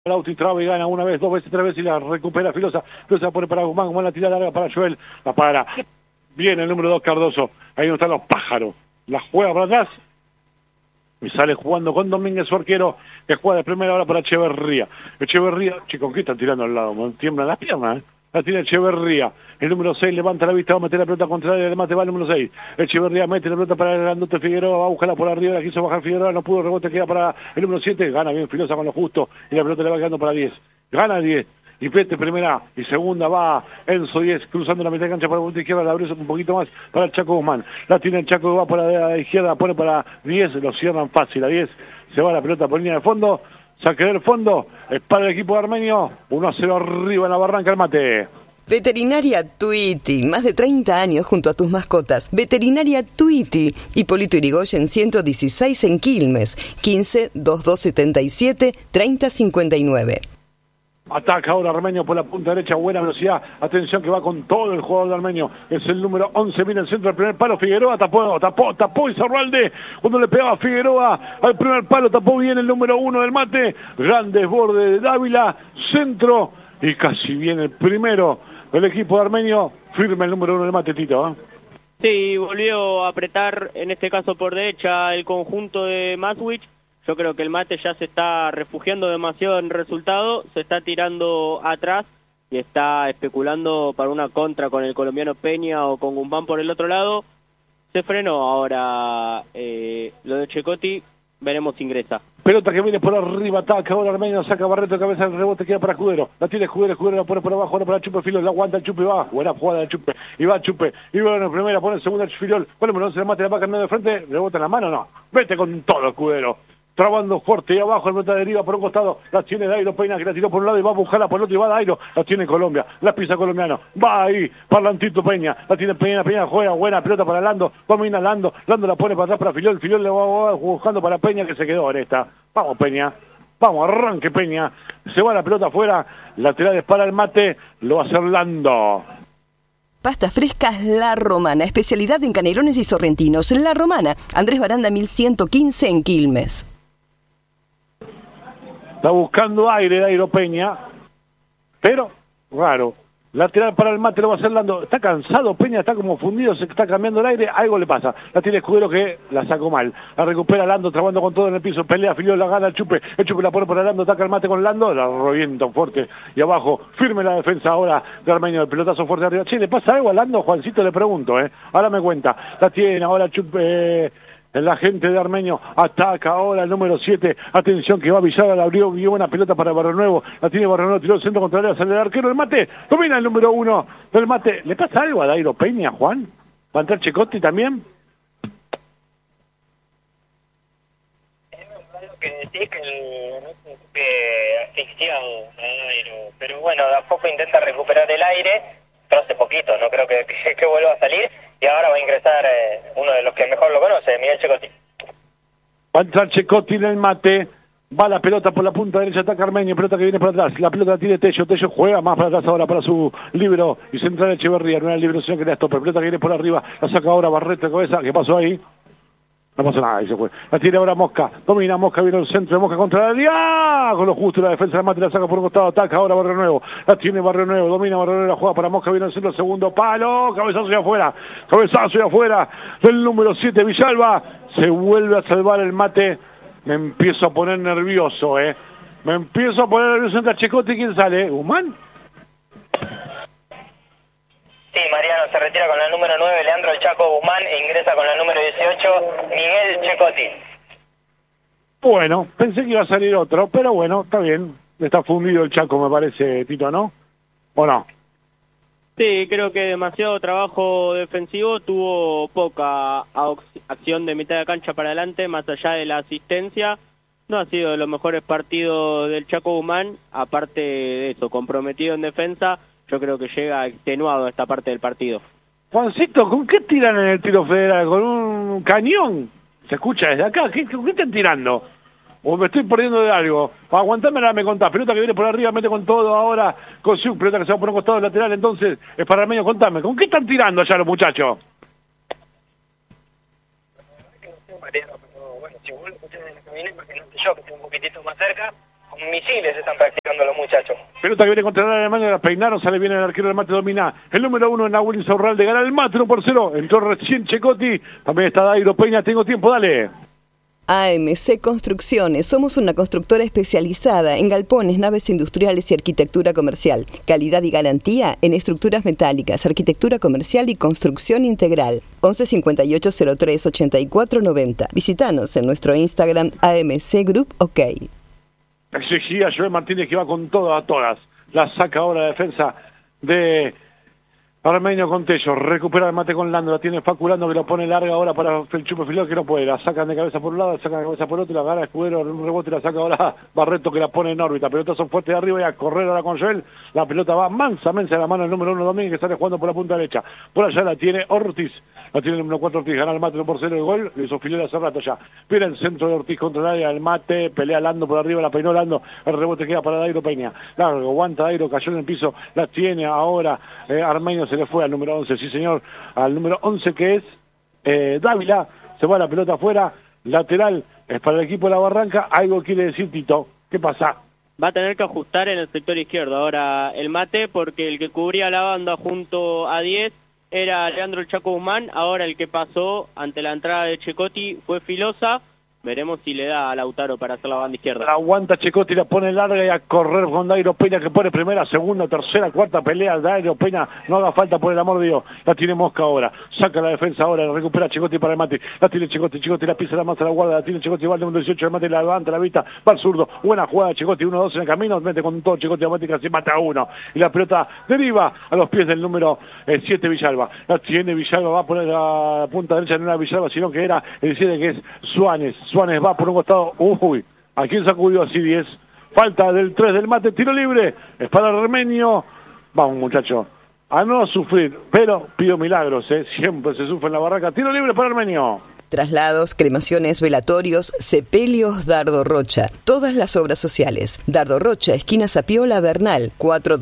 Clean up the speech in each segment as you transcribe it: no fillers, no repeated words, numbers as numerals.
Lauti traba y gana una vez, dos veces, tres veces y la recupera Filosa. Filosa pone para Guzmán, Guzmán la tira larga para Joel, la para. Viene el número 2 Cardoso, ahí no están los pájaros. La juega para atrás y sale jugando con Domínguez, su arquero, que juega de primera hora para Echeverría. Echeverría, chicos, ¿qué están tirando al lado? Me tiemblan las piernas, ¿eh? La tiene Echeverría. El número 6 levanta la vista, va a meter la pelota contraria, además te va el número 6. Echeverría mete la pelota para el grandote Figueroa, va a buscarla por arriba, la quiso bajar Figueroa, no pudo, rebote queda para el número 7, gana bien Filosa con lo justo y la pelota le va quedando para 10. Gana 10. Y Pete primera y segunda va Enzo 10 cruzando la mitad de cancha para la punta izquierda, la abrió un poquito más para el Chaco Guzmán. La tiene el Chaco, va para la izquierda, pone para 10, lo cierran fácil a 10. Se va la pelota por línea de fondo, saque del fondo, es para el equipo de Armenio, 1-0 arriba en la barranca el mate. Veterinaria Tuiti, más de 30 años junto a tus mascotas. Veterinaria Tuiti, Hipólito Yrigoyen 116 en Quilmes, 15-2277-3059. Ataca ahora Armenio por la punta derecha, buena velocidad, atención que va con todo el jugador de Armenio, es el número 11, viene el centro del primer palo, Figueroa tapó y Zarralde, cuando le pegaba Figueroa al primer palo, tapó bien el número 1 del mate, gran desborde de Dávila, centro, y casi viene el primero del equipo de Armenio, firme el número 1 del mate, Tito, ¿eh? Sí, volvió a apretar, en este caso por derecha, el conjunto de Maswich. Yo creo que el mate ya se está refugiando demasiado en resultado, se está tirando atrás y está especulando para una contra con el colombiano Peña o con Guzmán por el otro lado. Se frenó ahora lo de Checotti, veremos si ingresa. Pelota que viene por arriba, ataca ahora Armenio, saca Barreto de cabeza, el rebote queda para Escudero, la tiene Escudero la pone por abajo, ahora para Chupe Filo, la aguanta el Chupe y va, buena jugada del Chupe, y va Chupe, y va en la primera, pone en segunda el Filol, bueno, no se le mate la vaca en medio de frente, rebota en la mano, no, vete con todo Escudero. Trabando fuerte y abajo, el pelota deriva por un costado, la tiene Dairo Peña que la tiró por un lado y va a buscarla por el otro y va Dairo, la tiene Colombia, la pisa colombiano, va ahí, Parlantito Peña, la tiene Peña juega, buena pelota para Lando, domina Lando la pone para atrás para Filol le va buscando para Peña que se quedó en esta, vamos Peña, vamos, arranque Peña, se va la pelota afuera, lateral dispara el mate, lo va a hacer Lando. Pastas frescas La Romana, especialidad en canelones y sorrentinos. La Romana, Andrés Baranda 1115 en Quilmes. Está buscando aire Dairo Peña, pero raro. Lateral para el mate lo va a hacer Lando. Está cansado Peña, está como fundido, se está cambiando el aire, algo le pasa. La tiene Escudero que la sacó mal. La recupera Lando, trabando con todo en el piso. Pelea, Filiol, la gana el Chupe la pone por el Lando, ataca el mate con Lando, la revienta fuerte. Y abajo, firme la defensa ahora de Armenio, el pelotazo fuerte arriba. Che, ¿le pasa algo a Lando? Juancito le pregunto, Ahora me cuenta. La tiene ahora Chupe... La gente de Armenio ataca ahora el número 7. Atención que va a Villar, la abrió buena pelota para Barrio Nuevo. La tiene Barrio Nuevo, tiró el centro contrario, sale el arquero, el mate. Domina el número 1 del mate. ¿Le pasa algo a Dairo Peña, Juan? ¿Va a entrar Checotti también? Que decís que asfixiado a Dairo. Pero bueno, de a poco intenta recuperar el aire. Pero hace poquito, no creo que vuelva a salir. Y ahora va a ingresar uno de los que mejor lo conoce, Miguel Checotti. Va a entrar Checotti en el mate. Va la pelota por la punta derecha, ataca Armenio, pelota que viene por atrás. La pelota la tiene Tello juega más para atrás ahora para su libero. Y central Echeverría, no era el libero, sino que era esto. Pelota que viene por arriba, la saca ahora Barreto de cabeza. ¿Qué pasó ahí? No pasó nada, ahí se fue. La tiene ahora Mosca. Domina Mosca, viene el centro de Mosca contra la área. Con lo justo la defensa del mate la saca por un costado. Ataca ahora Barrio Nuevo. La tiene Barrio Nuevo. Domina Barrio Nuevo. La juega para Mosca. Viene el centro, segundo palo. Cabezazo y afuera. Cabezazo y afuera. Del número 7, Villalba. Se vuelve a salvar el mate. Me empiezo a poner nervioso, Me empiezo a poner nervioso entre Checotti. ¿Quién sale? ¿Guzmán? Sí, Mariano se retira con la número 9, Leandro El Chaco Guzmán, e ingresa con la número 18, Miguel Checotti. Bueno, pensé que iba a salir otro, pero bueno, está bien. Está fundido el Chaco, me parece, Tito, ¿no? ¿O no? Sí, creo que demasiado trabajo defensivo, tuvo poca acción de mitad de cancha para adelante, más allá de la asistencia. No ha sido de los mejores partidos del Chaco Guzmán, aparte de eso, comprometido en defensa. Yo creo que llega extenuado a esta parte del partido. Juancito, ¿con qué tiran en el tiro federal? ¿Con un cañón? ¿Se escucha desde acá? ¿Con qué están tirando? ¿O me estoy perdiendo de algo? Aguantámela, me contás. Pelota que viene por arriba, mete con todo ahora. Con su pelota que se va por un costado lateral, entonces es para Armenio. Contame, ¿con qué están tirando allá los muchachos? No sé, Mariano, pero bueno, si vos lo escuchás en la camioneta, porque no sé yo, que estoy un poquitito más cerca, con misiles están practicando los muchachos. Pelota que viene contra el Alemania, la peinaron, sale bien el arquero del Mate, domina. El número 1 en Nahuel Insaurralde, gana el Mate 1-0. Entró recién Checotti, también está Dairo Peña, tengo tiempo, dale. AMC Construcciones. Somos una constructora especializada en galpones, naves industriales y arquitectura comercial. Calidad y garantía en estructuras metálicas, arquitectura comercial y construcción integral. 11 58 03 84 90. Visítanos en nuestro Instagram AMC Group OK. Exigía Joel Martínez que va con todas a todas. La saca ahora la defensa de Armenio Contello. Recupera el Mate con Lando. La tiene Faculando que lo pone larga ahora para el Chupo Filó que no puede. La sacan de cabeza por un lado, la sacan de cabeza por otro. La gana Escudero en un rebote y la saca ahora Barreto que la pone en órbita. Pelotas son fuertes de arriba y a correr ahora con Joel. La pelota va mansamente a la mano del número 1 Domínguez que sale jugando por la punta derecha. Por allá la tiene Ortiz. La tiene el número 4 Ortiz. Gana el Mate 1-0 el gol. Le hizo Filó hace rato ya. Viene el centro de Ortiz contra el área. El Mate. Pelea Lando por arriba. La peinó Lando. El rebote queda para Dairo Peña. Largo. Aguanta Dairo. Cayó en el piso. La tiene ahora. Armenio se le fue al número 11. Sí, señor. Al número 11 que es Dávila. Se va la pelota afuera. Lateral. Es para el equipo de la Barranca. Algo quiere decir Tito. ¿Qué pasa? Va a tener que ajustar en el sector izquierdo ahora el Mate, porque el que cubría la banda junto a 10 era Leandro El Chaco Guzmán. Ahora el que pasó ante la entrada de Checotti fue Filosa. Veremos si le da a Lautaro para hacer la banda izquierda. La aguanta Checotti, la pone larga y a correr con Dairo Peña que pone primera, segunda, tercera, cuarta pelea. Dairo Peña, no haga falta por el amor de Dios. La tiene Mosca ahora, saca la defensa ahora, la recupera Checotti para el Mate. La tiene Checotti la pisa la masa, la guarda, la tiene Checotti, va al número 18, el Mate la levanta, la vista, va al zurdo. Buena jugada Checotti, 1-2 en el camino, mete con todo Checotti, la casi mata a uno. Y la pelota deriva a los pies del número 7 Villalba. La tiene Villalba, va a poner la punta derecha, no era Villalba, sino que era el 7 que es Suárez. Suárez va por un costado. Uy, ¿a quién sacudió así 10? Falta del 3 del Mate, tiro libre. Es para Armenio. Vamos, muchachos, a no sufrir, pero pido milagros, siempre se sufre en la Barranca. Tiro libre para Armenio. Traslados, cremaciones, velatorios, sepelios, Dardo Rocha. Todas las obras sociales. Dardo Rocha, esquina Sapiola Bernal,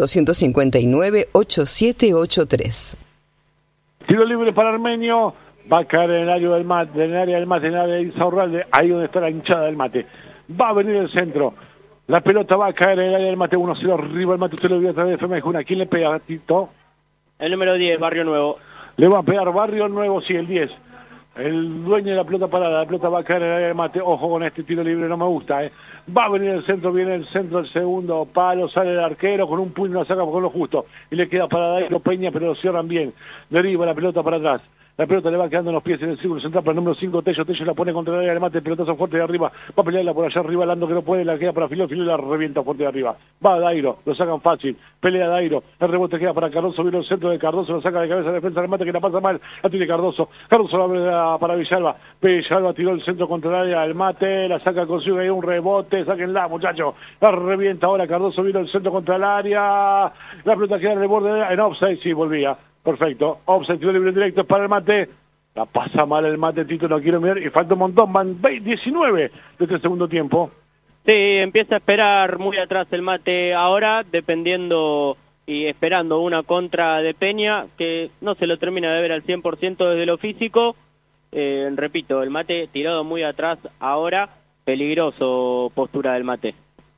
4259-8783. Tiro libre para Armenio. Va a caer en el área del Mate, en el área de Insaurralde, ahí donde está la hinchada del Mate. Va a venir el centro. La pelota va a caer en el área del Mate, 1-0 arriba el Mate. Usted lo vio a través de FM Juna. ¿Quién le pega, Tito? El número 10, Barrio Nuevo. Le va a pegar Barrio Nuevo, sí, el 10. El dueño de la pelota parada, la pelota va a caer en el área del Mate. Ojo con este tiro libre, no me gusta, Va a venir el centro, viene el centro, el segundo palo, sale el arquero con un puño, la saca con lo justo. Y le queda para Dairo Peña, pero lo cierran bien. Deriva la pelota para atrás. La pelota le va quedando en los pies en el círculo central para el número 5, Tello la pone contra el área del Mate, el pelotazo fuerte de arriba, va a pelearla por allá arriba, Lando que no puede, la queda para Filó la revienta fuerte de arriba. Va Dairo, lo sacan fácil, pelea Dairo, el rebote queda para Cardoso, viene el centro de Cardoso, lo saca de cabeza la defensa del Mate que la pasa mal, la tiene Cardoso la abre para Villalba, Villalba tiró el centro contra el área del Mate, la saca, consigue ahí un rebote, sáquenla muchachos, la revienta ahora Cardoso, vino el centro contra el área, la pelota queda en el borde en offside, sí, volvía. Perfecto, offside, tiro libre directo para el Mate. La pasa mal el Mate, Tito, no quiero mirar. Y falta un montón, van 19 de este segundo tiempo. Sí, empieza a esperar muy atrás el Mate ahora, dependiendo y esperando una contra de Peña, que no se lo termina de ver al 100% desde lo físico. Repito, el Mate tirado muy atrás ahora, peligroso postura del Mate.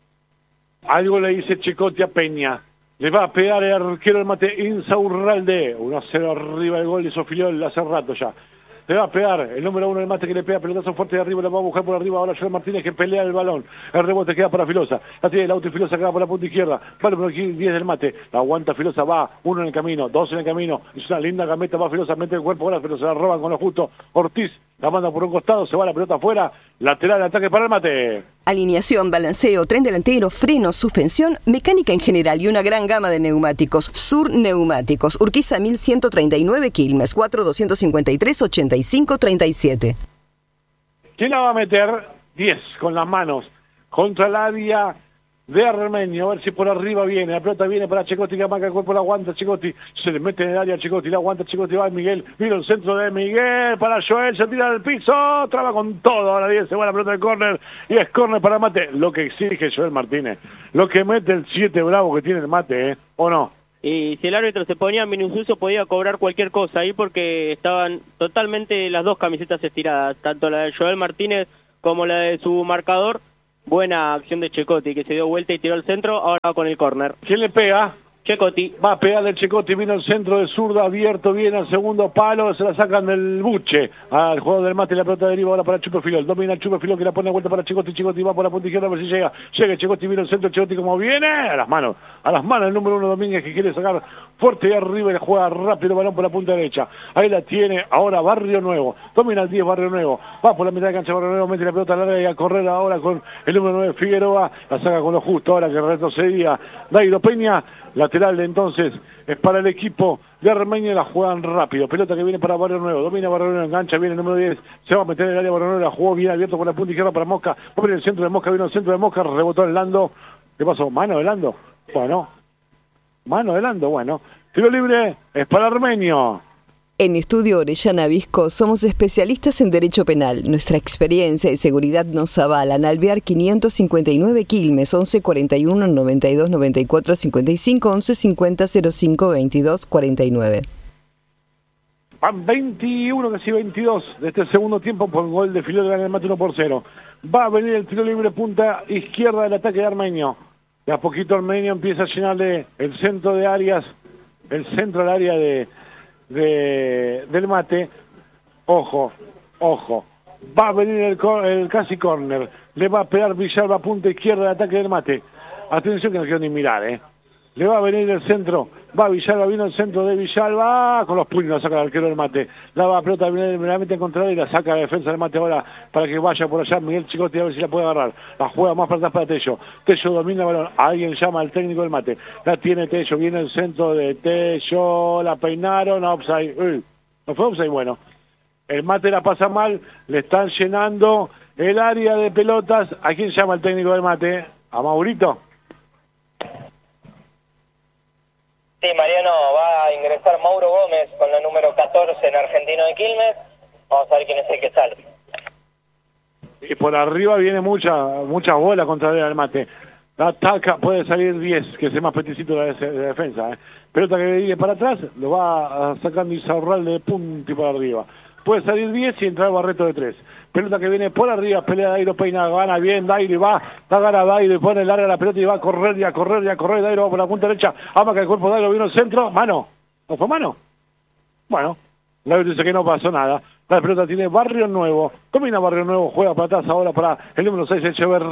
Algo le dice Checotti a Peña. Le va a pegar el arquero del Mate, Insaurralde. 1-0 arriba el gol de Sofiliol hace rato ya. Le va a pegar el número 1 del Mate que le pega pelotazo fuerte de arriba, le va a buscar por arriba ahora Joel Martínez que pelea el balón. El rebote queda para Filosa. La tiene el auto y Filosa queda por la punta izquierda. Vale por aquí 10 del Mate. La aguanta Filosa, va 1 en el camino, 2 en el camino. Es una linda gambeta, va Filosa, mete el cuerpo ahora, pero se la roban con lo justo. Ortiz la manda por un costado, se va la pelota afuera. Lateral de ataque para el Mate. Alineación, balanceo, tren delantero, freno, suspensión, mecánica en general y una gran gama de neumáticos. Sur Neumáticos, Urquiza 1139 Quilmes, 4253-8537. ¿Quién la va a meter? 10 con las manos contra el área de Armenio, a ver si por arriba viene, la pelota viene para Checotti, que marca el cuerpo, la aguanta Checotti, se le mete en el área a Checotti, la aguanta Checotti, va Miguel, vino el centro de Miguel, para Joel, se tira del piso, traba con todo, ahora 10, se va la pelota del córner, y es córner para Mate, lo que exige Joel Martínez, lo que mete el 7 bravo que tiene el Mate, ¿o no? Y si el árbitro se ponía minucioso podía cobrar cualquier cosa ahí porque estaban totalmente las dos camisetas estiradas, tanto la de Joel Martínez como la de su marcador. Buena acción de Checotti, que se dio vuelta y tiró al centro, ahora va con el córner. ¿Quién le pega? Checotti. Va a pegar el Checotti, viene el centro de zurda, abierto, viene al segundo palo, se la sacan del buche al jugador del Mate, la pelota deriva ahora para Chupefilol, domina el Chupefilol que la pone de vuelta para Checotti, Checotti va por la punta izquierda a ver si llega Checotti, viene el centro, Checotti como viene, a las manos el número 1 Domínguez que quiere sacar fuerte y arriba y la juega rápido, balón por la punta derecha, ahí la tiene ahora Barrio Nuevo, domina el 10 Barrio Nuevo, va por la mitad de cancha Barrio Nuevo, mete la pelota larga y a correr ahora con el número 9 Figueroa, la saca con lo justo ahora que retrocedía Dairo Peña. Lateral de entonces es para el equipo de Armenio, la juegan rápido. Pelota que viene para Barrio Nuevo, domina Barrio Nuevo, engancha, viene el número 10, se va a meter en el área Barrio Nuevo, la jugó bien abierto por la punta izquierda para Mosca, va por el centro de Mosca, vino el centro de Mosca, rebotó el Lando. ¿Qué pasó? ¿Mano de Lando? Bueno, mano de Lando, bueno. Tiro libre es para Armenio. En Estudio Orellana Visco somos especialistas en Derecho Penal. Nuestra experiencia y seguridad nos avalan. Alvear 559 Quilmes, 11 41 92 94 55, 11 50 05 22 49. Van 21, casi 22 de este segundo tiempo por gol de Filol de Mate 1-0. Va a venir el tiro libre punta izquierda del ataque de Armenio. De a poquito Armenio empieza a llenarle el centro de áreas, el centro del área del Mate. Ojo, va a venir el casi córner, le va a pegar Villalba punta izquierda del ataque del Mate. Atención que no quiero ni mirar, le va a venir el centro, va Villalba, vino el centro de Villalba, con los puños la saca el arquero del Mate, la va a pelota meramente encontrada y la saca la defensa del Mate ahora para que vaya por allá Miguel Chicotti a ver si la puede agarrar, la juega más para atrás para Tello domina el balón, alguien llama al técnico del Mate, la tiene Tello, viene el centro de Tello, la peinaron, offside, no fue offside, bueno, el Mate la pasa mal, le están llenando el área de pelotas, ¿a quién llama el técnico del Mate? ¿A Maurito? Sí, Mariano, va a ingresar Mauro Gómez con la número 14 en Argentino de Quilmes. Vamos a ver quién es el que sale. Y por arriba viene mucha bola contra el Mate. La ataca, puede salir 10, que es el más peticito de la defensa. Pelota que viene para atrás, lo va sacando Izarral de punta y para arriba. Puede salir 10 y entrar Barreto de 3. Pelota que viene por arriba, pelea Dairo Peina, gana bien, Dairo va, gana Dairo, pone larga la pelota y va a correr, Dairo va por la punta derecha, amaca el cuerpo, Dairo vino al centro, mano, ¿no fue mano? Bueno, Dairo dice que no pasó nada, la pelota tiene Barrio Nuevo, domina Barrio Nuevo, juega para atrás ahora para el número 6,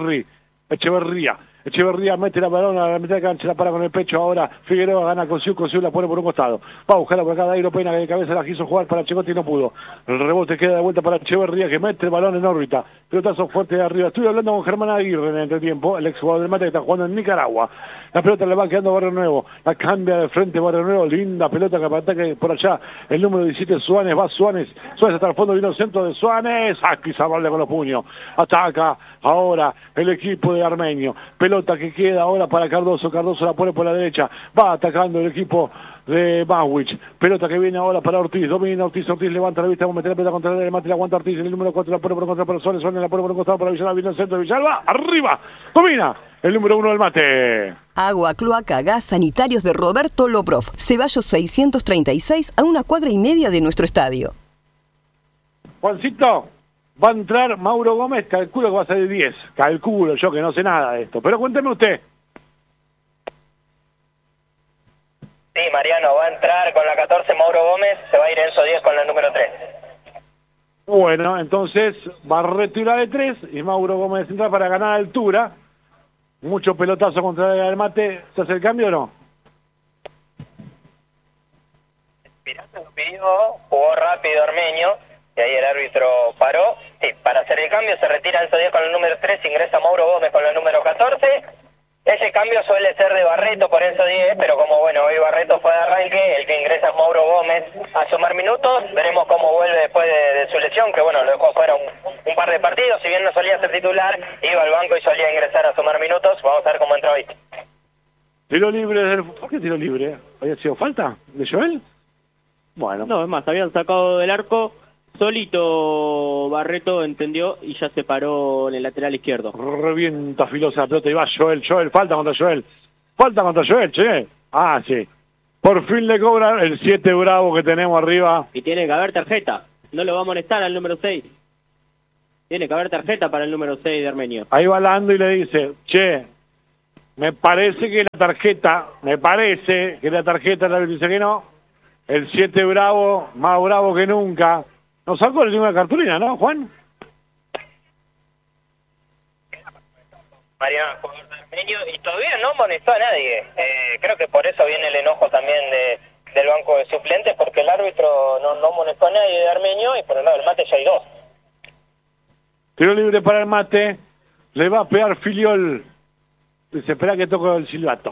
Echeverría mete la balona a la mitad de cancha, la para con el pecho ahora, Figueroa gana Cosiu la pone por un costado, va a buscarla por acá Dairo Peina que de cabeza la quiso jugar para Checotti y no pudo, el rebote queda de vuelta para Echeverría que mete el balón en órbita, pelotazo fuerte de arriba, estuve hablando con Germán Aguirre en el entretiempo, el ex jugador del Mate que está jugando en Nicaragua, la pelota le va quedando Barrio Nuevo, la cambia de frente Barrio Nuevo, linda pelota que ataque por allá, el número 17 Suárez, va Suárez hasta el fondo, vino el centro de Suárez, aquí se con los puños, ataca ahora el equipo de Armenio, pelota que queda ahora para Cardoso la pone por la derecha, va atacando el equipo de Maswich, pelota que viene ahora para Ortiz, domina Ortiz levanta la vista, va a meter la pelota contra el Mate, la aguanta Ortiz, en el número 4 la pone por un costado para Suárez la pone por un costado para Villalba, viene el centro de Villalba, arriba, domina el número 1 del Mate. Agua, cloaca, gas, sanitarios de Roberto Loprov, Ceballos 636 a 1,5 cuadras de nuestro estadio. Juancito, va a entrar Mauro Gómez, calculo que va a salir 10. Calculo yo que no sé nada de esto. Pero cuénteme usted. Sí, Mariano, va a entrar con la 14 Mauro Gómez, se va a ir Enzo 10 con la número 3. Bueno, entonces va a retirar de 3 y Mauro Gómez entra para ganar altura. Mucho pelotazo contra el Mate. ¿Se hace el cambio o no? Pirata lo pidió, jugó rápido Armenio. Y ahí el árbitro paró. Sí, para hacer el cambio se retira Enzo 10 con el número 3, ingresa Mauro Gómez con el número 14. Ese cambio suele ser de Barreto por Enzo 10, pero como bueno, hoy Barreto fue de arranque, el que ingresa es Mauro Gómez a sumar minutos. Veremos cómo vuelve después de su lesión, que bueno, lo dejó fuera un par de partidos. Si bien no solía ser titular, iba al banco y solía ingresar a sumar minutos. Vamos a ver cómo entra hoy. Tiro libre ¿Por qué tiro libre? ¿Había sido falta de Joel? Bueno. No, es más, habían sacado del arco. Solito Barreto entendió y ya se paró en el lateral izquierdo. Revienta filosa la pelota y va Joel, falta contra Joel, che. Ah, sí. Por fin le cobran el 7 bravo que tenemos arriba. Y tiene que haber tarjeta, no lo va a molestar al número 6. Tiene que haber tarjeta para el número 6 de Armenio. Ahí va Lando y le dice, che, me parece que la tarjeta, el árbitro dice que no, el 7 bravo, más bravo que nunca. Nos sacó la ninguna cartulina, ¿no, Juan? Mariano, jugador de Armenio, y todavía no amonestó a nadie. Creo que por eso viene el enojo también del banco de suplentes, porque el árbitro no amonestó a nadie de Armenio, y por el lado del Mate ya hay 2. Tiro libre para el Mate, le va a pegar Filiol. Dice, espera que toco el silbato.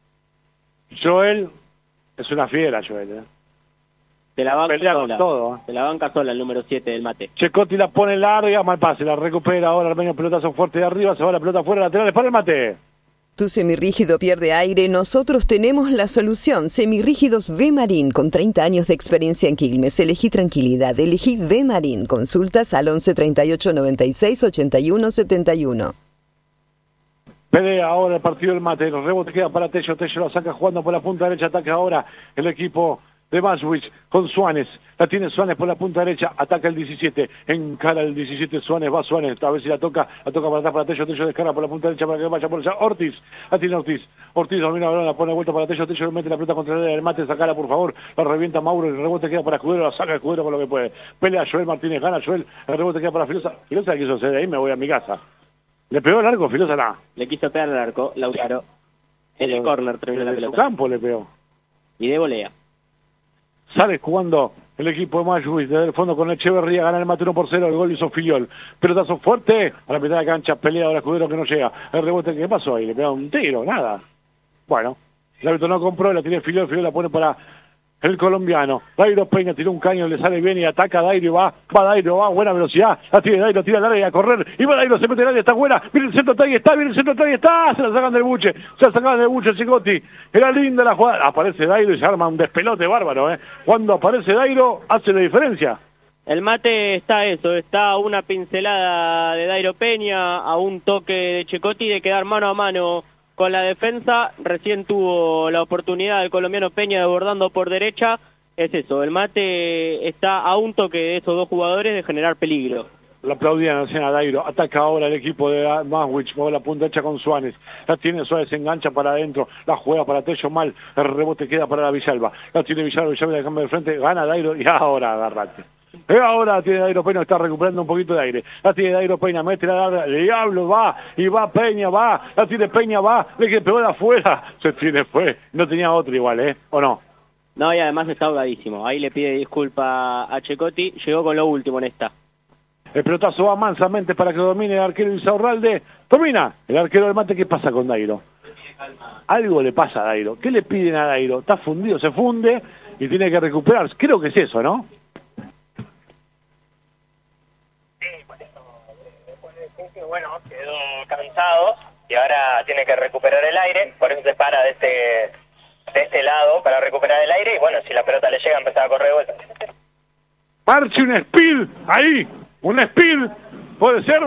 Joel, es una fiera Joel, Se la banca pelea sola. con todo, Se la banca sola el número 7 del Mate. Checotti la pone larga, mal pase, la recupera ahora Armenio, pelotazo fuerte de arriba, se va la pelota afuera, laterales para el Mate. Tu semirrígido pierde aire, nosotros tenemos la solución. Semirrígidos V-Marín, con 30 años de experiencia en Quilmes. Elegí tranquilidad, elegí V-Marín. Consultas al 11 38 96 81 71. Pelea ahora el partido del Mate, el rebote queda para Tello, Tello la saca jugando por la punta derecha, ataca ahora el equipo de Maswich con Suárez, la tiene Suárez por la punta derecha, ataca el 17, encara el 17 Suárez, va Suárez, a ver si la toca para atrás para Tello, Tello descarga por la punta derecha para que vaya por allá, Ortiz, la tiene Ortiz domina la balón, la pone de vuelta para Tello, Tello mete la pelota contra el Mate, sacala por favor, la revienta Mauro, el rebote queda para Escudero, la saca Escudero con lo que puede, pelea Joel Martínez, gana Joel, el rebote queda para Filosa quiso hacer de ahí, me voy a mi casa. ¿Le pegó el arco, Filosa? No. Le quiso pegar al arco, Lautaro. En el córner terminó la En su pelota. campo le pegó. Y de volea. Sale jugando el equipo de Mayuis desde el fondo con Echeverría, gana el Mate 1-0, el gol hizo Filiol. Pelotazo fuerte a la mitad de la cancha, pelea ahora Escudero que no llega. El rebote, ¿qué pasó ahí? Le pegó un tiro, nada. Bueno, el árbitro no compró, la tiene Filiol, Filiol la pone para el colombiano. Dairo Peña tiró un caño, le sale bien y ataca a Dairo y va Dairo, va a buena velocidad, la tiene Dairo, tira al área a correr, y va Dairo, se mete en el área, está buena, viene el centro, viene el centro, se la sacan del buche, Chicotti, era linda la jugada, aparece Dairo y se arma un despelote bárbaro, cuando aparece Dairo, hace la diferencia. El Mate está a una pincelada de Dairo Peña, a un toque de Checotti de quedar mano a mano con la defensa. Recién tuvo la oportunidad el colombiano Peña desbordando por derecha. Es eso, el Mate está a un toque de esos dos jugadores de generar peligro. La aplaudían a Dairo, ataca ahora el equipo de Maswich, mueve la punta hecha con Suárez, la tiene Suárez, se engancha para adentro, la juega para Tello mal, el rebote queda para la Villalba, la tiene Villalba de cambio de frente, gana Dairo y ahora agárrate. Ahora tiene Dairo Peña, está recuperando un poquito de aire. La tiene Dairo Peña, mete la larga, el diablo va, y va Peña, va, la tiene Peña, va, le que pegó de afuera, se tiene, fue, no tenía otro igual, ¿o no? No, y además está ahogadísimo, ahí le pide disculpa a Checotti, llegó con lo último en esta. El pelotazo va mansamente para que domine el arquero Isaurralde, domina el arquero del Mate. ¿Qué pasa con Dairo? Algo le pasa a Dairo, ¿qué le piden a Dairo? Está fundido, se funde y tiene que recuperarse, creo que es eso, ¿no? Bueno, quedó cansado y ahora tiene que recuperar el aire, por eso se para de este lado para recuperar el aire y bueno, si la pelota le llega empezar a correr de vuelta. Marche un speed, ahí, un speed, ¿puede ser?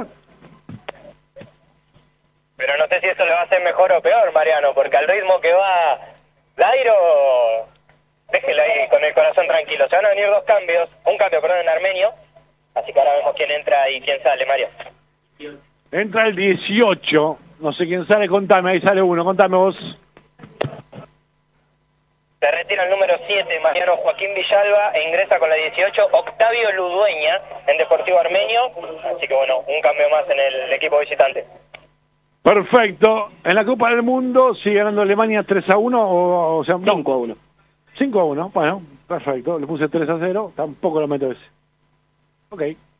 Pero no sé si eso le va a hacer mejor o peor, Mariano, porque al ritmo que va Dairo, déjelo ahí con el corazón tranquilo. Se van a venir un cambio, en Armenio, así que ahora vemos quién entra y quién sale, Mario. Entra el 18, no sé quién sale, contame, ahí sale uno, contame vos. Se retira el número 7, Mariano Joaquín Villalba, e ingresa con la 18, Octavio Ludueña, en Deportivo Armenio, así que bueno, un cambio más en el equipo visitante. Perfecto, en la Copa del Mundo sigue ganando Alemania 3-1, o sea, 5-1. 5-1, bueno, perfecto, le puse 3-0, tampoco lo meto ese. Ok.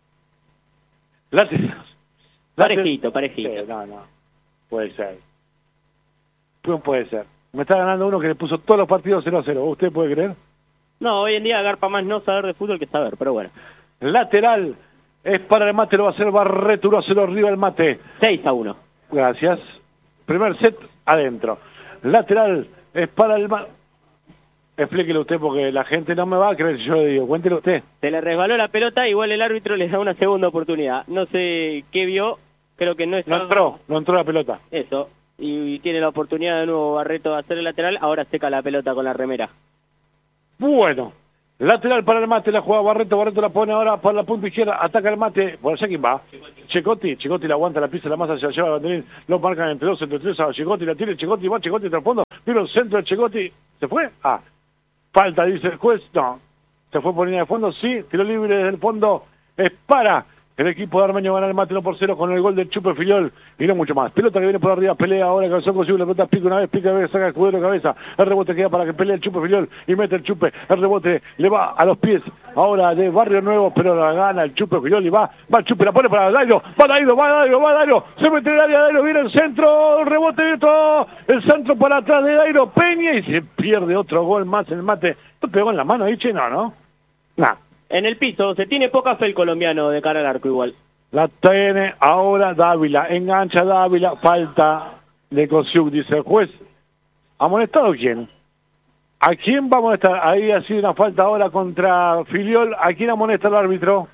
Parejito. Sí, no. Puede ser. No puede ser. Me está ganando uno que le puso todos los partidos 0-0. ¿Usted puede creer? No, hoy en día agarpa más no saber de fútbol que saber, pero bueno. Lateral es para el Mate, lo va a hacer Barreto, lo hace arriba el Mate. 6-1. Gracias. Primer set adentro. Lateral es para el Mate. Explíquelo usted porque la gente no me va a creer si yo le digo. Cuéntelo usted. Se le resbaló la pelota, igual el árbitro le da una segunda oportunidad. No sé qué vio, creo que no está... No entró la pelota. Eso, y tiene la oportunidad de nuevo Barreto de hacer el lateral, ahora seca la pelota con la remera. Bueno, Lateral para el Mate, la juega Barreto, Barreto la pone ahora por la punta izquierda, ataca el Mate, por allá quién va, Chicotti la aguanta, la pisa, la masa, se la lleva el banderín, lo marcan entre dos, entre tres, a Chicotti, la tiene Chicotti, va Chicotti hasta el fondo, vino el centro de Chicotti, ¿se fue? Falta, dice el juez, no, se fue por línea de fondo, sí, tiro libre desde el fondo, es para el equipo de Armenio gana el Mate 1-0 con el gol del Chupe Filiol y no mucho más. Pelota que viene por arriba, pelea ahora, Cabezón consigue la pelota, pica una vez, saca el Escudero de cabeza, el rebote queda para que pelee el Chupe Filiol y mete el Chupe, el rebote le va a los pies ahora de Barrio Nuevo, pero la gana el Chupe Filiol y va el Chupe, la pone para Dairo, va Dairo, se mete en el área, Dairo, viene el centro, el rebote dentro, el centro para atrás de Dairo Peña y se pierde otro gol más el Mate. ¿Esto pegó en la mano ahí, che? No. En el piso, se tiene poca fe el colombiano de cara al arco igual. La tiene ahora Dávila, engancha Dávila, falta de Kosiuk, dice el juez. ¿Amonestado quién? ¿A quién va a amonestar? Ahí ha sido una falta ahora contra Filiol. ¿A quién amonesta el árbitro?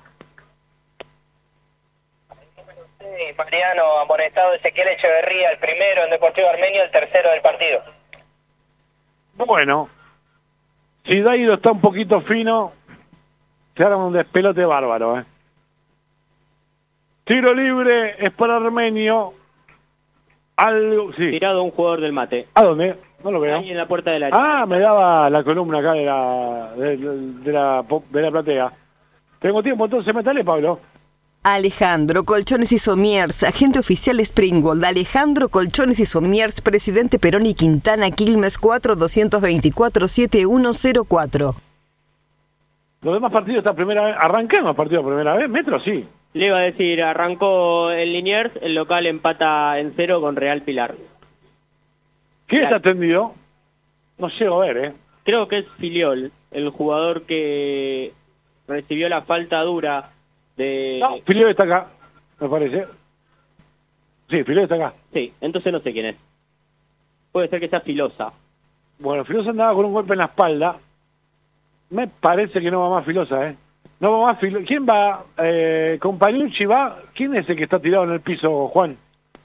Sí, Mariano, amonestado Ezequiel Echeverría, el primero en Deportivo Armenio, el tercero del partido. Bueno, si Dairo está un poquito fino, se hará un despelote bárbaro, Tiro libre es para Armenio. Algo, sí. Tirado un jugador del Mate. ¿A dónde? No lo veo. Ahí en la puerta del área. Me daba la columna acá de la platea. Tengo tiempo, entonces metale, Pablo. Alejandro Colchones y Somiers, agente oficial Springgold. Alejandro Colchones y Somiers, presidente Perón y Quintana, Quilmes 4-224-7104. Los demás partidos esta primera vez, arrancaron los partidos primera vez, Metro sí. Le iba a decir, arrancó el Liniers, el local empata en 0 con Real Pilar. ¿Quién está atendido? No llego a ver, Creo que es Filiol, el jugador que recibió la falta dura de... No, Filiol está acá, me parece. Sí, Filiol está acá. Sí, entonces no sé quién es. Puede ser que sea Filosa. Bueno, Filosa andaba con un golpe en la espalda. Me parece que no va más Filosa, No va más Filosa. ¿Quién va? Compañucci va. ¿Quién es el que está tirado en el piso, Juan?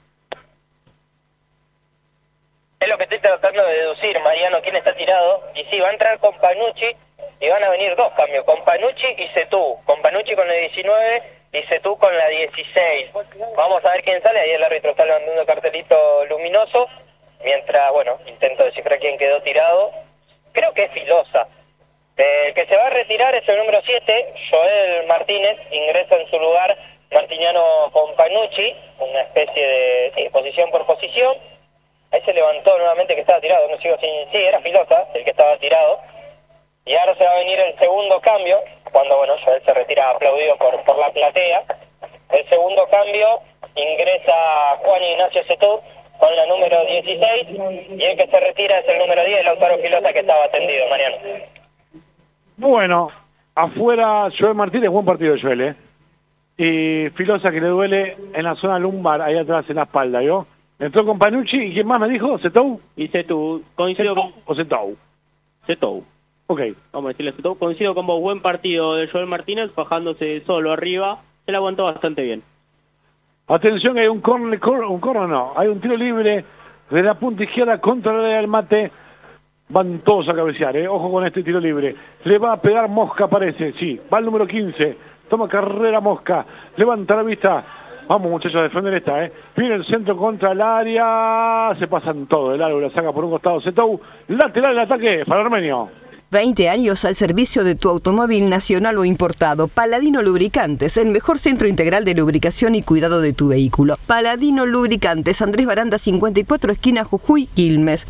Es lo que estoy tratando de deducir, Mariano, quién está tirado. Y sí, va a entrar Compañucci y van a venir dos cambios, Compañucci y Cetú. Compañucci con la 19 y Cetú con la 16. Vamos a ver quién sale. Ahí el árbitro está levantando un cartelito luminoso. Mientras, bueno, intento descifrar quién quedó tirado. Creo que es Filosa. El que se va a retirar es el número 7, Joel Martínez. Ingresa en su lugar Martiniano Compañucci, una especie de posición por posición. Ahí se levantó nuevamente que estaba tirado. No sigo sin... Sí, era Filosa el que estaba tirado. Y ahora se va a venir el segundo cambio, cuando, bueno, Joel se retira aplaudido por la platea. El segundo cambio ingresa Juan Ignacio Cetú con la número 16. Y el que se retira es el número 10, Lautaro Filosa, que estaba atendido, Mariano. Bueno, afuera Joel Martínez, buen partido de Joel, Y Filosa que le duele en la zona lumbar, ahí atrás en la espalda, ¿yo? Entró con Panucci, ¿y quién más me dijo? ¿Cetou? Y Cetú, coincido con... ¿O Cetou? Cetou. Ok. Vamos a decirle Cetou, coincido con vos, buen partido de Joel Martínez, fajándose solo arriba, se la aguantó bastante bien. Atención, hay un corner no, hay un tiro libre de la punta izquierda contra el área del Mate. Van todos a cabecear, Ojo con este tiro libre. Le va a pegar Mosca, parece, sí. Va el número 15. Toma carrera Mosca. Levanta la vista. Vamos, muchachos, a defender esta, Viene el centro contra el área. Se pasan todo. El árbol la saca por un costado. Cetou. Lateral el ataque para Armenio. 20 años al servicio de tu automóvil nacional o importado. Paladino Lubricantes, el mejor centro integral de lubricación y cuidado de tu vehículo. Paladino Lubricantes, Andrés Baranda 54, esquina Jujuy, Quilmes,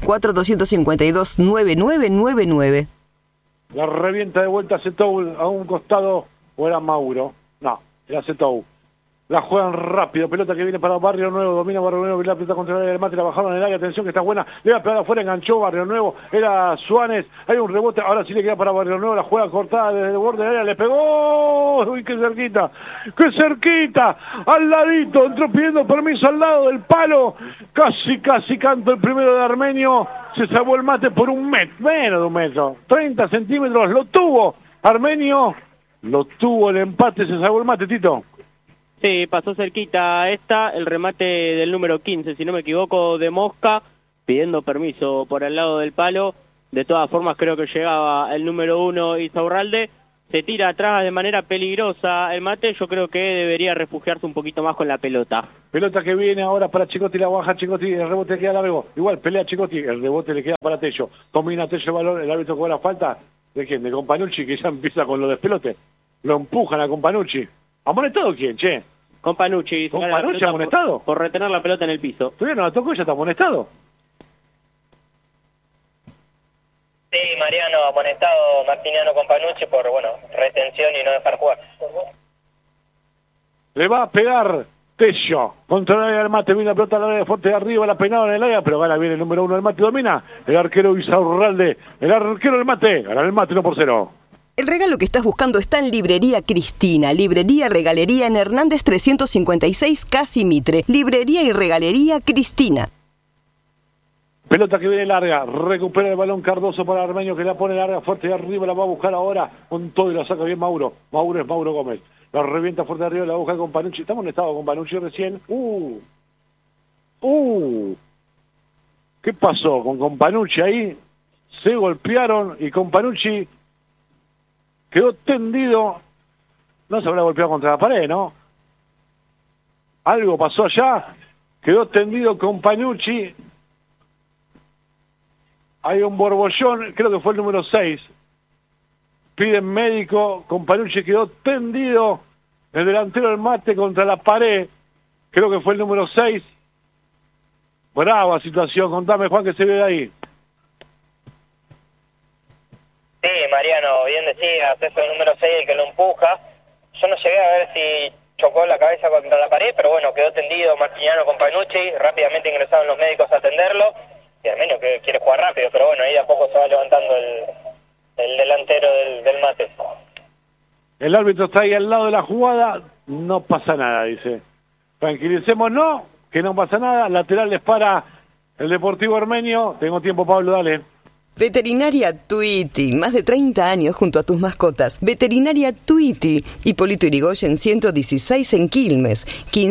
4252-9999. La revienta de vuelta Cetou a un costado. ¿O era Mauro? No, era Cetou. La juegan rápido, pelota que viene para Barrio Nuevo, domina Barrio Nuevo, la pelota contra el área del Mate, la bajaron en el área, atención que está buena, le va a pegar afuera, enganchó Barrio Nuevo, era Suárez, hay un rebote, ahora sí le queda para Barrio Nuevo, la juega cortada desde el borde del área, le pegó, uy, qué cerquita, al ladito, entró pidiendo permiso al lado del palo, casi canto el primero de Armenio, se salvó el Mate por un metro, menos de un metro, 30 centímetros, lo tuvo Armenio, lo tuvo el empate, se salvó el Mate, Tito. Sí, pasó cerquita el remate del número 15, si no me equivoco, de Mosca, pidiendo permiso por al lado del palo, De todas formas, creo que llegaba el número 1 Insaurralde. Se tira atrás de manera peligrosa el Mate. Yo creo que debería refugiarse un poquito más con la pelota. Pelota que viene ahora para Chicotti, la baja Chicotti, el rebote queda largo. Igual pelea Chicotti, el rebote le queda para Tello. Domina Tello el balón, el árbitro cobra falta. ¿De quién? De Companucci, que ya empieza con lo de pelote. Lo empujan a Companucci. ¿Amonestado quién, che? Companucci. ¿Companucci amonestado? Por retener la pelota en el piso. Todavía no la tocó, ya está amonestado. Sí, Mariano, amonestado Martiniano Companucci por, retención y no dejar jugar. Le va a pegar Tello. Contra el área del Mate, viene la pelota al área fuerte de arriba, la peinada en el área, pero gana bien el número 1 del Mate, domina. El arquero Insaurralde, el arquero del Mate, gana el Mate 1-0. El regalo que estás buscando está en Librería Cristina, Librería Regalería en Hernández 356, Casi Mitre. Librería y Regalería Cristina. Pelota que viene larga, recupera el balón Cardoso para Armeño, que la pone larga, fuerte de arriba, la va a buscar ahora con todo y la saca bien Mauro. Mauro es Mauro Gómez. La revienta fuerte de arriba, la busca con Panucci. Estamos en estado con Panucci recién. ¿Qué pasó con Panucci ahí? Se golpearon y con Panucci quedó tendido. No se habrá golpeado contra la pared, ¿no? Algo pasó allá. Quedó tendido con Panucci. Hay un borbollón, creo que fue el número 6. Piden médico, Companucci quedó tendido, el delantero del Mate contra la pared, creo que fue el número 6. Brava situación, contame Juan, que se ve de ahí. Sí, Mariano, bien decías, es el número 6 el que lo empuja. Yo no llegué a ver si chocó la cabeza contra la pared, pero quedó tendido Martiniano Companucci, rápidamente ingresaron los médicos a atenderlo. Y Armenio que quiere jugar rápido, pero ahí de a poco se va levantando el delantero del Mate. El árbitro está ahí al lado de la jugada, no pasa nada, dice. Tranquilicémonos, que no pasa nada, lateral les para el Deportivo Armenio. Tengo tiempo, Pablo, dale. Veterinaria Tuiti, más de 30 años junto a tus mascotas. Veterinaria Tuiti, Hipólito Yrigoyen 116 en Quilmes,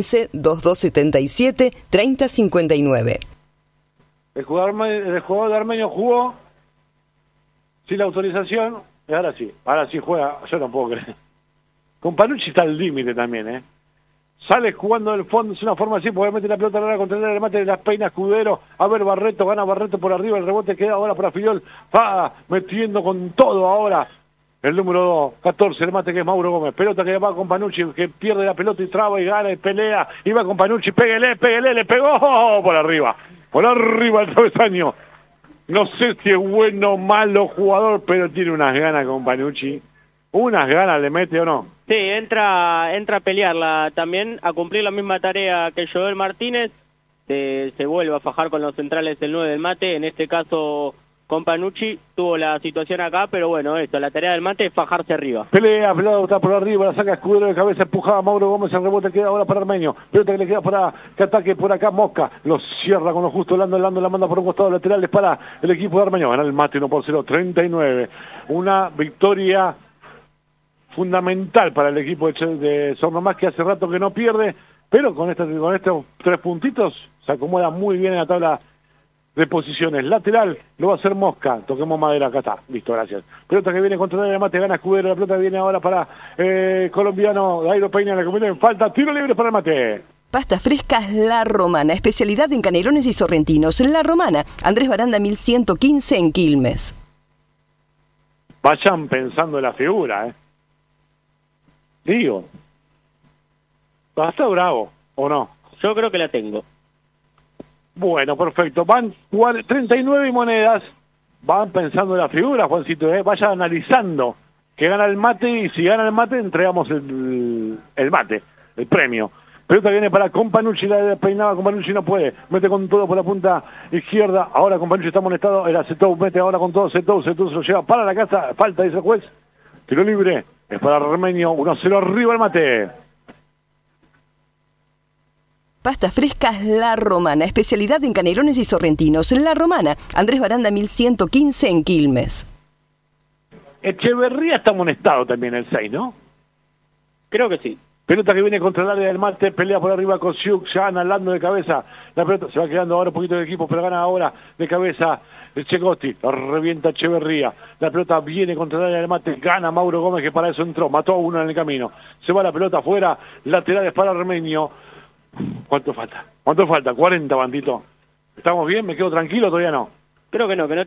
15-2277-3059. El jugador de Armenio jugó sin la autorización y ahora sí juega. Yo no puedo creer. Companucci está al límite también, Sale jugando del fondo, es una forma así, porque mete la pelota larga contra el Mate de las peinas Escudero. A ver, Barreto, gana Barreto por arriba, el rebote queda ahora para Filiol. Va metiendo con todo ahora el número 14, el Mate, que es Mauro Gómez. Pelota que va con Panucci, que pierde la pelota y traba y gana y pelea. Y va con Panucci, péguele, le pegó por arriba el travesaño. No sé si es bueno o malo jugador, pero tiene unas ganas con Panucci. Unas ganas le mete o no. Sí, entra a pelearla también, a cumplir la misma tarea que Joel Martínez. Se vuelve a fajar con los centrales del 9 del Mate, en este caso con Panucci. Tuvo la situación acá, pero la tarea del Mate es fajarse arriba. Pelea está por arriba, la saca Escudero de cabeza, empujaba a Mauro Gómez, el rebote queda ahora para Armenio. Pelota que le queda para que ataque por acá Mosca. Lo cierra con lo justo, Lando la manda por un costado lateral, es para el equipo de Armenio. Gana el Mate 1-0, 39. Una victoria fundamental para el equipo de Sornomás, que hace rato que no pierde, pero con estos 3 puntitos se acomoda muy bien en la tabla de posiciones. Lateral lo va a hacer Mosca, toquemos madera, acá está, listo, gracias. Pelota que viene contra el Mate, gana Escudero, la pelota viene ahora para colombiano Dairo Peña, le conviene en falta, tiro libre para el Mate. Pastas frescas La Romana, especialidad en canelones y sorrentinos. La Romana, Andrés Baranda 1115 en Quilmes. Vayan pensando en la figura, Digo, va a estar bravo, ¿o no? Yo creo que la tengo. Bueno, perfecto. Van 39 monedas. Van pensando en la figura, Juancito, Vaya analizando que gana el Mate, y si gana el Mate, entregamos el Mate, el premio. Pelota viene para Companucci, la peinaba, Companucci no puede, mete con todo por la punta izquierda, ahora Companucci está amonestado, era Setou, mete ahora con todo, Setou se lo lleva para la casa, falta, dice el juez, tiro libre, es para Armenio, 1-0 arriba el Mate. Pastas frescas La Romana, especialidad en canelones y sorrentinos. La Romana, Andrés Baranda 1115 en Quilmes. Echeverría está amonestado también el 6, ¿no? Creo que sí. Pelota que viene contra el área del Mate, pelea por arriba con Siuk, ya gana Lando de cabeza. La pelota se va quedando ahora un poquito de equipo, pero gana ahora de cabeza el Checotti. La revienta Echeverría. La pelota viene contra el área del Mate, gana Mauro Gómez, que para eso entró, mató a uno en el camino. Se va la pelota afuera, laterales para Armenio. ¿Cuánto falta? 40, Bandito. ¿Estamos bien? ¿Me quedo tranquilo? Todavía no. Creo que no